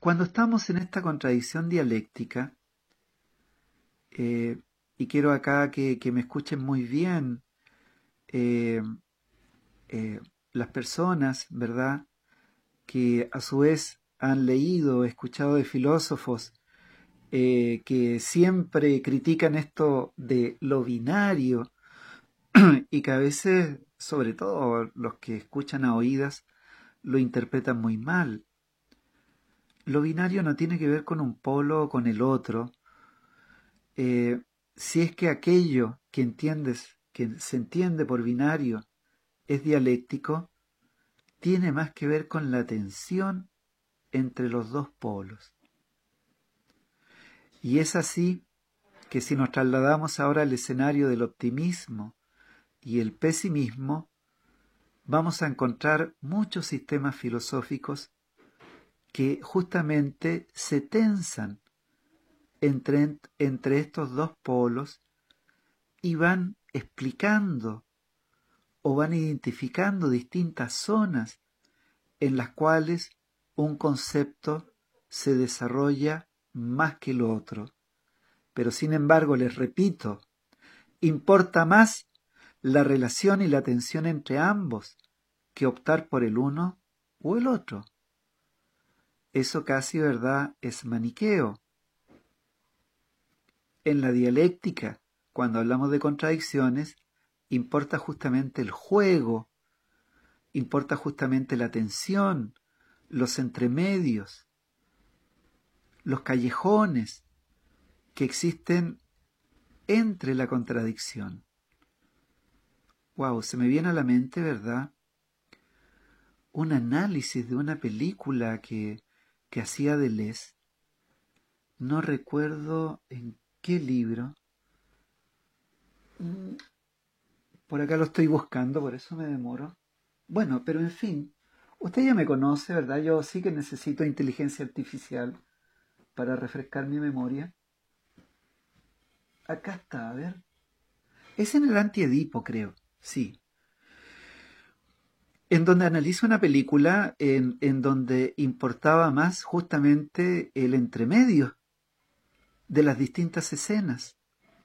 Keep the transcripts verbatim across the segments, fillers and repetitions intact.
cuando estamos en esta contradicción dialéctica, eh, y quiero acá que, que me escuchen muy bien, eh, eh, las personas, ¿verdad?, que a su vez han leído, escuchado de filósofos eh, que siempre critican esto de lo binario y que a veces, sobre todo los que escuchan a oídas, lo interpretan muy mal. Lo binario no tiene que ver con un polo o con el otro. Eh, si es que aquello que entiendes, que se entiende por binario, es dialéctico, tiene más que ver con la tensión entre los dos polos. Y es así que si nos trasladamos ahora al escenario del optimismo y el pesimismo, vamos a encontrar muchos sistemas filosóficos que justamente se tensan entre, entre estos dos polos y van explicando o van identificando distintas zonas en las cuales un concepto se desarrolla más que el otro. Pero sin embargo, les repito, importa más la relación y la tensión entre ambos que optar por el uno o el otro. Eso casi, ¿verdad?, es maniqueo. En la dialéctica, cuando hablamos de contradicciones, importa justamente el juego, importa justamente la tensión, los entremedios, los callejones que existen entre la contradicción. Wow, se me viene a la mente, ¿verdad?, un análisis de una película que, que hacía Deleuze. No recuerdo en qué libro. Por acá lo estoy buscando, por eso me demoro. Bueno, pero en fin, usted ya me conoce, ¿verdad? Yo sí que necesito inteligencia artificial para refrescar mi memoria. Acá está, a ver. Es en el Antiedipo, creo, sí. En donde analizo una película en, en donde importaba más justamente el entremedio de las distintas escenas.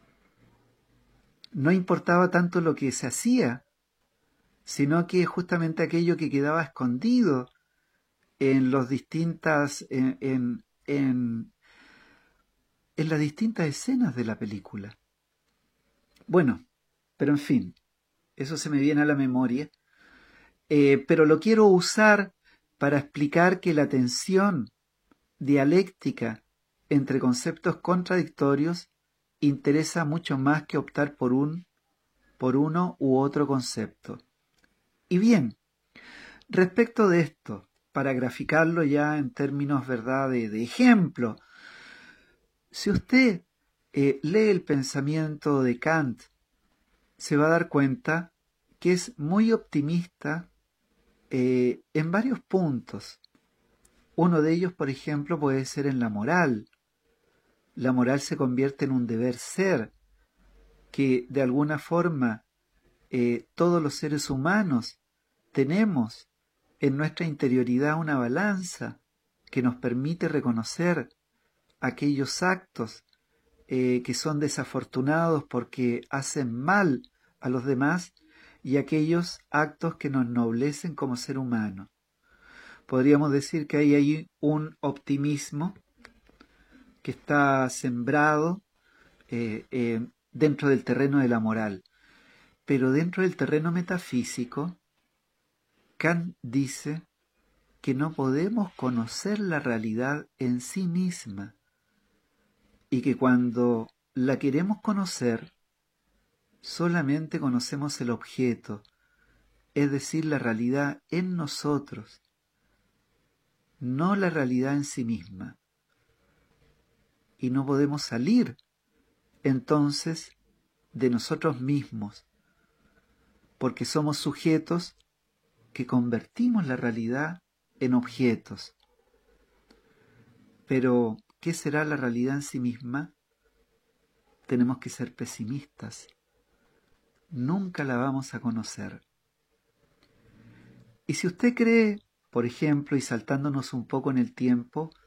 No importaba tanto lo que se hacía, sino que justamente aquello que quedaba escondido en los distintas, en, en, en, en las distintas escenas de la película. Bueno, pero en fin, eso se me viene a la memoria. Eh, pero lo quiero usar para explicar que la tensión dialéctica entre conceptos contradictorios interesa mucho más que optar por un, por uno u otro concepto. Y bien, respecto de esto, para graficarlo ya en términos, ¿verdad?, de, de ejemplo, si usted eh, lee el pensamiento de Kant, se va a dar cuenta que es muy optimista eh, en varios puntos. Uno de ellos, por ejemplo, puede ser en la moral. La moral se convierte en un deber ser, que de alguna forma eh, todos los seres humanos tenemos en nuestra interioridad una balanza que nos permite reconocer aquellos actos eh, que son desafortunados porque hacen mal a los demás y aquellos actos que nos ennoblecen como ser humano. Podríamos decir que hay ahí un optimismo que está sembrado eh, eh, dentro del terreno de la moral. Pero dentro del terreno metafísico, Kant dice que no podemos conocer la realidad en sí misma y que cuando la queremos conocer, solamente conocemos el objeto, es decir, la realidad en nosotros, no la realidad en sí misma. Y no podemos salir, entonces, de nosotros mismos, porque somos sujetos que convertimos la realidad en objetos. Pero, ¿qué será la realidad en sí misma? Tenemos que ser pesimistas. Nunca la vamos a conocer. Y si usted cree, por ejemplo, y saltándonos un poco en el tiempo,